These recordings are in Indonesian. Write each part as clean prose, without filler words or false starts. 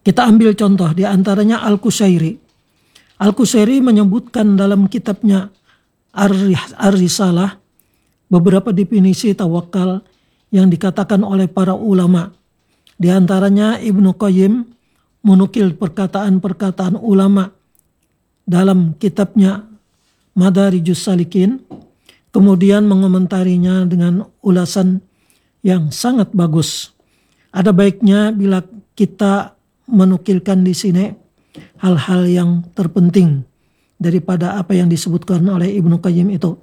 Kita ambil contoh di antaranya Al-Qushairi. Al-Qushairi menyebutkan dalam kitabnya Ar-Risalah beberapa definisi tawakal yang dikatakan oleh para ulama. Di antaranya Ibnu Qayyim menukil perkataan-perkataan ulama dalam kitabnya Madarijus Salikin, kemudian mengomentarinya dengan ulasan yang sangat bagus. Ada baiknya bila kita menukilkan di sini hal-hal yang terpenting daripada apa yang disebutkan oleh Ibnu Qayyim itu.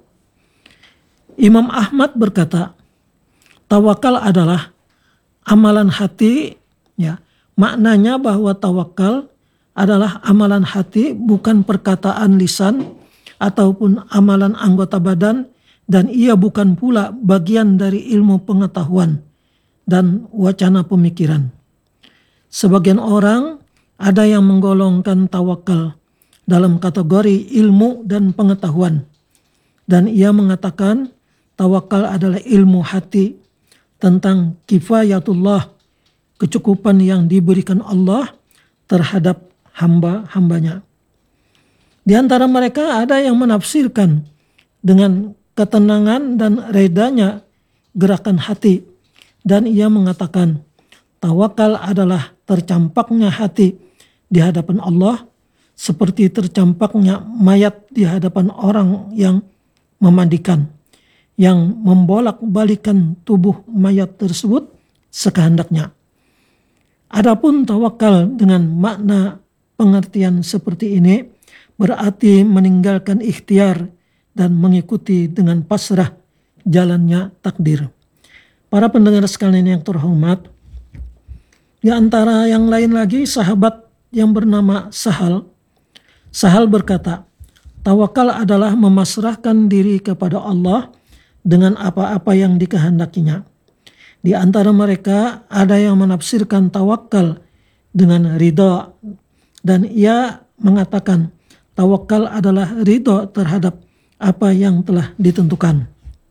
Imam Ahmad berkata, tawakal adalah amalan hati, ya. Maknanya bahwa tawakal adalah amalan hati, bukan perkataan lisan ataupun amalan anggota badan, dan ia bukan pula bagian dari ilmu pengetahuan dan wacana pemikiran. Sebagian orang ada yang menggolongkan tawakal dalam kategori ilmu dan pengetahuan, dan ia mengatakan tawakal adalah ilmu hati tentang kifayatullah, kecukupan yang diberikan Allah terhadap hamba-hambanya. Di antara mereka ada yang menafsirkan dengan ketenangan dan redanya gerakan hati, dan ia mengatakan tawakal adalah tercampaknya hati di hadapan Allah seperti tercampaknya mayat di hadapan orang yang memandikan, yang membolak-balikan tubuh mayat tersebut sekehendaknya. Adapun tawakal dengan makna pengertian seperti ini berarti meninggalkan ikhtiar dan mengikuti dengan pasrah jalannya takdir. Para pendengar sekalian yang terhormat, di antara yang lain lagi sahabat yang bernama Sahal. Sahal berkata, tawakal adalah memasrahkan diri kepada Allah dengan apa-apa yang dikehendakinya. Di antara mereka ada yang menafsirkan tawakal dengan ridha, dan ia mengatakan tawakal adalah ridha terhadap apa yang telah ditentukan.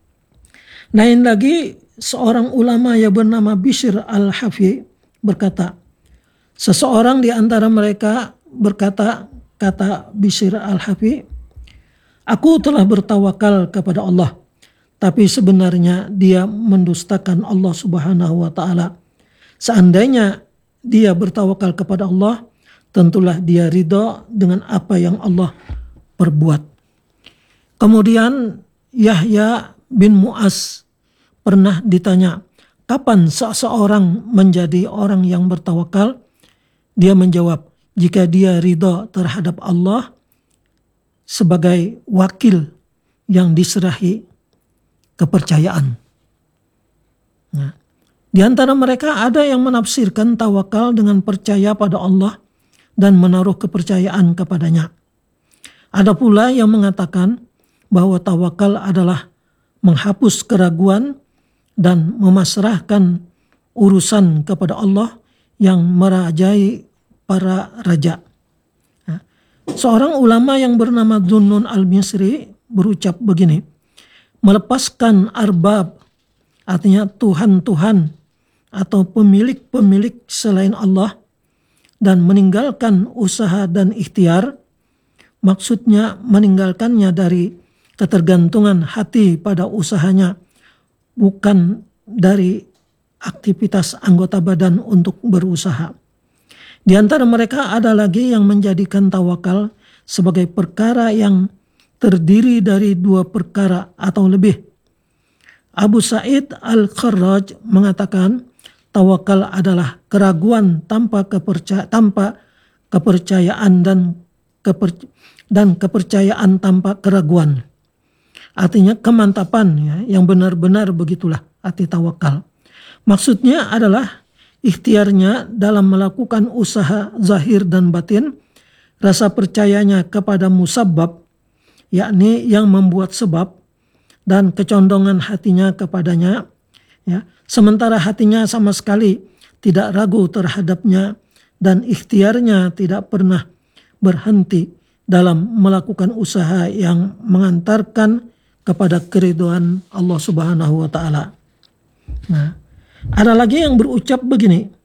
Lain lagi seorang ulama yang bernama Bishr al-Hafi berkata, seseorang di antara mereka berkata, kata Bishr al-Hafi, aku telah bertawakal kepada Allah, tapi sebenarnya dia mendustakan Allah Subhanahu wa taala. Seandainya dia bertawakal kepada Allah, tentulah dia ridha dengan apa yang Allah perbuat. Kemudian Yahya bin Mu'az pernah ditanya, kapan seseorang menjadi orang yang bertawakal? Dia menjawab, jika dia ridha terhadap Allah sebagai wakil yang diserahi kepercayaan. Nah, di antara mereka ada yang menafsirkan tawakal dengan percaya pada Allah dan menaruh kepercayaan kepadanya. Ada pula yang mengatakan bahwa tawakal adalah menghapus keraguan dan memasrahkan urusan kepada Allah yang merajai para raja. Seorang ulama yang bernama Dhunnun al-Misri berucap begini, melepaskan arbab, artinya Tuhan-Tuhan atau pemilik-pemilik selain Allah, dan meninggalkan usaha dan ikhtiar, maksudnya meninggalkannya dari ketergantungan hati pada usahanya, bukan dari aktivitas anggota badan untuk berusaha. Di antara mereka ada lagi yang menjadikan tawakal sebagai perkara yang terdiri dari dua perkara atau lebih. Abu Sa'id Al-Kharraj mengatakan tawakal adalah keraguan tanpa kepercayaan dan kepercayaan tanpa keraguan. Artinya kemantapan, ya, yang benar-benar begitulah arti tawakal. Maksudnya adalah ikhtiarnya dalam melakukan usaha zahir dan batin, rasa percayanya kepada musabbab, yakni yang membuat sebab, dan kecondongan hatinya kepadanya, ya, sementara hatinya sama sekali tidak ragu terhadapnya dan ikhtiarnya tidak pernah berhenti dalam melakukan usaha yang mengantarkan kepada keridhaan Allah Subhanahu wa taala. Nah, ada lagi yang berucap begini,